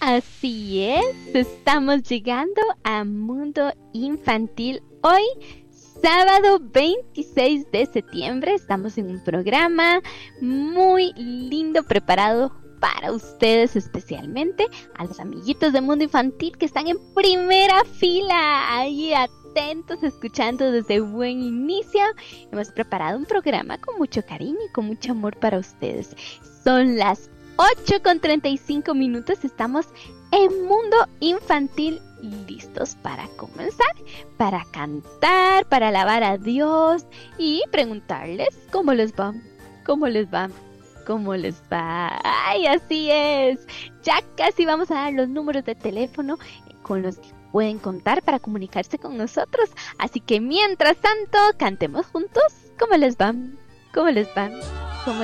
Así es, estamos llegando a Mundo Infantil hoy, sábado 26 de septiembre. Estamos en un programa muy lindo preparado para ustedes, especialmente a los amiguitos de Mundo Infantil que están en primera fila, ahí atentos, escuchando desde buen inicio. Hemos preparado un programa con mucho cariño y con mucho amor para ustedes. Son las 8:35. Estamos en Mundo Infantil, listos para comenzar, para cantar, para alabar a Dios y preguntarles cómo les va, cómo les va, cómo les va. ¡Ay, así es! Ya casi vamos a dar los números de teléfono con los que pueden contar para comunicarse con nosotros. Así que mientras tanto, cantemos juntos. ¿Cómo les va? ¿Cómo les va? ¿Cómo